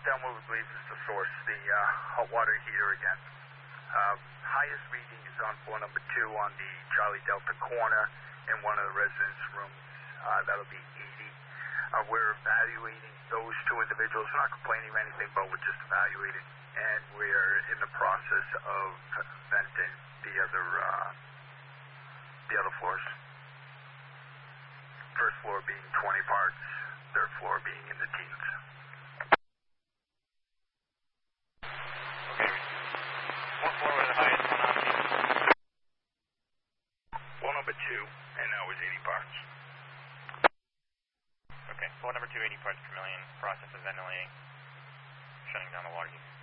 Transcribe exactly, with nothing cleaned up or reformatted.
down what we believe is the source, the uh, hot water heater again. Uh, highest reading is on floor number two on the Charlie Delta corner in one of the residence rooms. Uh, that'll be eighty. Uh, we're evaluating those two individuals. We're not complaining of anything, but we're just evaluating. And we're in the process of venting the other, uh, the other floors. First floor being twenty parts, third floor being in the teens. Okay. What floor was the highest one on the? Floor number two, and that was eighty parts. Okay, floor number two, eighty parts per million, process of ventilating, shutting down the water heater.